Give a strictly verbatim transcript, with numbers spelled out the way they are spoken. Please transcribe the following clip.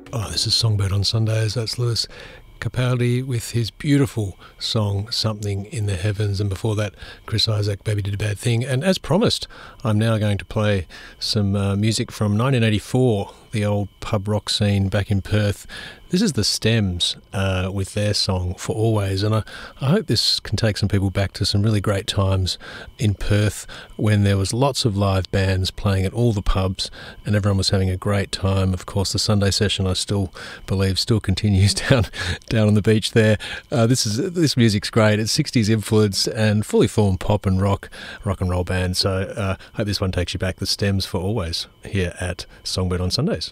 Oh, this is Songbird on Sundays. That's Lewis Capaldi with his beautiful song Something in the Heavens, and before that Chris Isaak, Baby Did a Bad Thing. And as promised, I'm now going to play some uh, music from nineteen eighty-four, the old pub rock scene back in Perth. This is the Stems uh, with their song For Always, and I, I hope this can take some people back to some really great times in Perth when there was lots of live bands playing at all the pubs and everyone was having a great time. Of course, the Sunday session, I still believe, still continues down down on the beach there. Uh, this is this music's great. It's sixties influence and fully formed pop and rock, rock and roll band. So I uh, hope this one takes you back. The Stems For Always here at Songbird on Sundays.